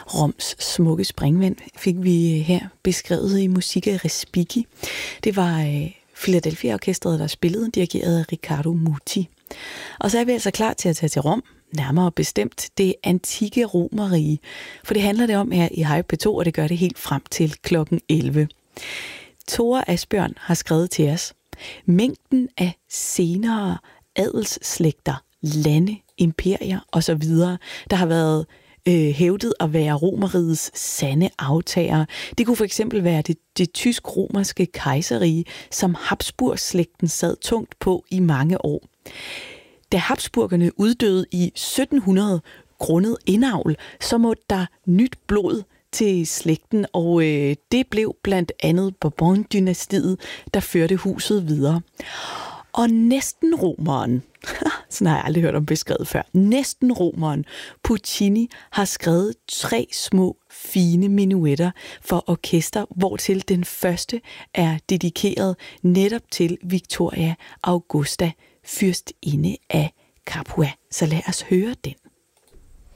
Roms smukke springvand fik vi her beskrevet i Musica Respighi. Det var Philadelphia-orkestret, der spillede, dirigeret af Riccardo Muti. Og så er vi altså klar til at tage til Rom, nærmere bestemt det antikke Romerrige. For det handler det om her i Hej P2, og det gør det helt frem til klokken 11. Tore Asbjørn har skrevet til os: mængden af senere adelsslægter, lande, imperier osv., der har været hævdet at være Romerrigets sande aftager. Det kunne for eksempel være det tysk-romerske kejserrige, som Habsburg-slægten sad tungt på i mange år. Da Habsburgerne uddøde i 1700 grundet indavl, så måtte der nyt blod til slægten, og det blev blandt andet Bourbon-dynastiet, der førte huset videre. Og næsten romeren, sådan har jeg aldrig hørt om beskrevet før, næsten romeren Puccini har skrevet 3 små, fine minuetter for orkester, hvortil den første er dedikeret netop til Victoria Augusta, fyrstinde af Capua. Så lad os høre den.